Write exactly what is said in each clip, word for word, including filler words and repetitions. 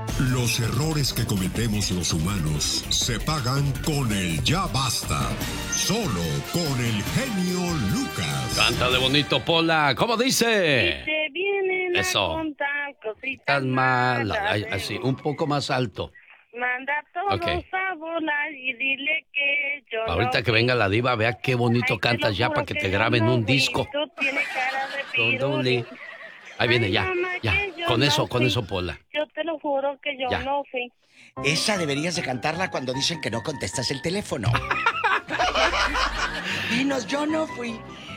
Los errores que cometemos los humanos se pagan con el ya basta. Solo con el genio Lucas. Cántale bonito, Pola. ¿Cómo dice? Y te vienen Eso. a contar cositas Tan mal. malas Ay, de así, vos. un poco más alto. Manda a todos Ok. a volar y dile que yo Ahorita no que fui. venga la diva, vea qué bonito Ay, te cantas lo ya juro para que te yo graben no un fui. disco. Tú tienes cara de Duli. piruli. Ahí viene, Ay, ya, mamá, ya. que yo Con no eso, con fui. eso, Pola. Yo te lo juro que yo Ya. no fui. Esa deberías de cantarla cuando dicen que no contestas el teléfono. Dinos, yo no fui.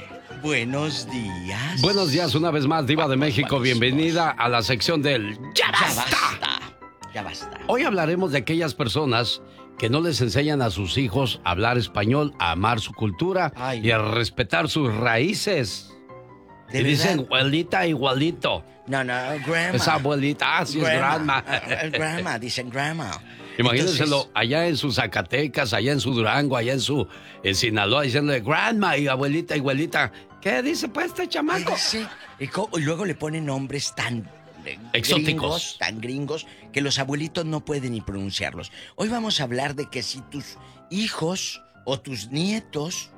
Buenos días. Buenos días una vez más, Diva de México. Bienvenida a la sección del Ya Ya Basta. basta. Ya basta. Hoy hablaremos de aquellas personas que no les enseñan a sus hijos a hablar español, a amar su cultura Ay, y a no. respetar sus raíces. ¿De Y dicen verdad? abuelita igualito. No, no, grandma. Esa abuelita, así es grandma. Ah, ah, grandma, dicen grandma. Imagínenselo Entonces, allá en sus Zacatecas, allá en su Durango, allá en su en Sinaloa, diciéndole grandma y abuelita, abuelita. ¿Qué dice pues este ¿qué chamaco? dice? Y, co- y luego le ponen nombres tan eh, Exóticos. gringos, tan gringos, que los abuelitos no pueden ni pronunciarlos. Hoy vamos a hablar de que si tus hijos o tus nietos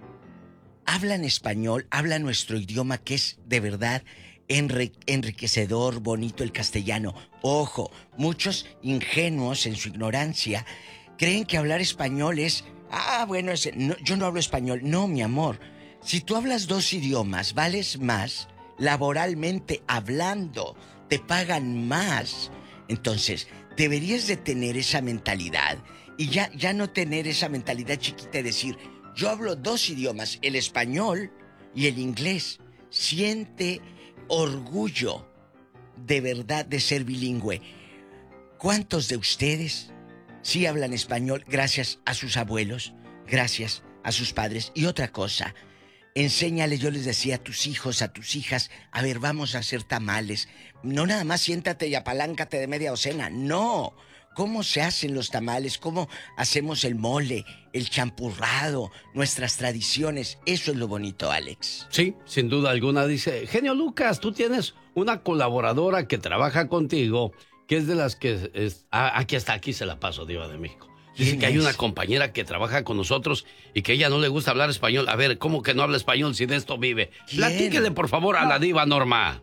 hablan español, hablan nuestro idioma, que es de verdad enri- enriquecedor, bonito el castellano. Ojo, muchos ingenuos en su ignorancia creen que hablar español es... Ah, bueno, ese- no, yo no hablo español. No, mi amor. Si tú hablas dos idiomas, vales más laboralmente hablando. Te pagan más. Entonces, deberías de tener esa mentalidad. Y ya, ya no tener esa mentalidad chiquita de decir... Yo hablo dos idiomas, el español y el inglés. Siente orgullo de verdad de ser bilingüe. ¿Cuántos de ustedes sí hablan español gracias a sus abuelos, gracias a sus padres? Y otra cosa, enséñale, yo les decía a tus hijos, a tus hijas, a ver, vamos a hacer tamales. No nada más siéntate y apaláncate de media docena, no. ¿Cómo se hacen los tamales? ¿Cómo hacemos el mole, el champurrado, nuestras tradiciones? Eso es lo bonito, Alex. Sí, sin duda alguna. Dice, genio Lucas, tú tienes una colaboradora que trabaja contigo, que es de las que... Es... Ah, aquí está, aquí se la paso, Diva de México. Dice ¿Quién que hay es? una compañera que trabaja con nosotros y que ella no le gusta hablar español. A ver, ¿cómo que no habla español si de esto vive? ¿Quién? Platíquele, por favor, a la Diva Norma.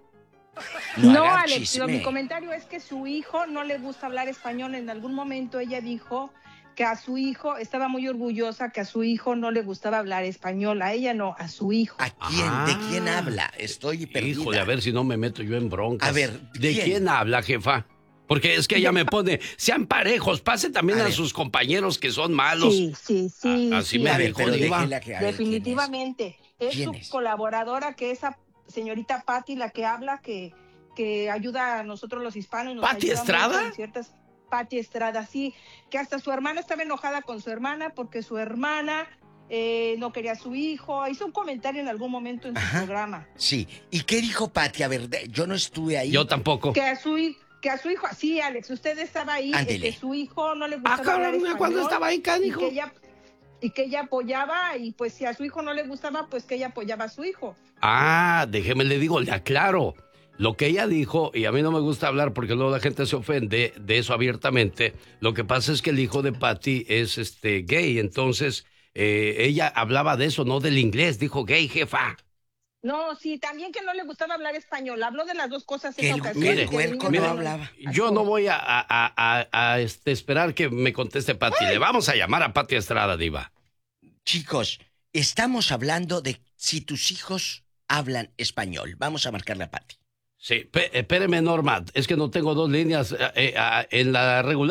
No, hagan Alex, chisme. lo- mi comentario es que su hijo no le gusta hablar español. En algún momento ella dijo que a su hijo, estaba muy orgullosa que a su hijo no le gustaba hablar español. A ella no, a su hijo. ¿A quién? Ah. ¿De quién habla? Estoy perdida. Híjole, a ver si no me meto yo en broncas. A ver, ¿de ¿quién? quién habla, jefa? Porque es que ella me pone, sean parejos, pase también A a, ver. sus compañeros que son malos. Sí, sí, sí. Ah, así sí, me A ver, dijo, pero Diva. déjela que... a ver, definitivamente. Es ¿Quién su es? colaboradora, que esa señorita Patti, la que habla, que, que ayuda a nosotros los hispanos. Nos ¿Patti ayuda Estrada? mucho en ciertas... Patti Estrada, sí. Que hasta su hermana estaba enojada con su hermana porque su hermana eh, no quería a su hijo. Hizo un comentario en algún momento en su Ajá. programa. Sí. ¿Y qué dijo Pati? A ver, de- yo no estuve ahí. Yo tampoco. Que a su hi- que a su hijo, sí, Alex, usted estaba ahí, eh, Ándele. que su hijo no le Ah, gustaba hablar cabrón, ¿cuándo español, estaba ahí, y canijo? que ella y que ella apoyaba, y pues si a su hijo no le gustaba, pues que ella apoyaba a su hijo. Ah, déjeme le digo, le aclaro. Lo que ella dijo, y a mí no me gusta hablar porque luego la gente se ofende de eso abiertamente, lo que pasa es que el hijo de Patty es este gay, entonces eh, ella hablaba de eso, no del inglés, dijo gay, jefa. No, sí, también que no le gustaba hablar español. Habló de las dos cosas Que en el- ocasión. que el que huerco niño no no- hablaba. Yo no voy a, a- a- a- a, este, esperar que me conteste Patty, le vamos a llamar a Patty Estrada, Diva. Chicos, estamos hablando de si tus hijos hablan español. Vamos a marcarle a Pati. Sí, pe- espéreme, Norma, es que no tengo dos líneas eh, eh, ah, en la regular.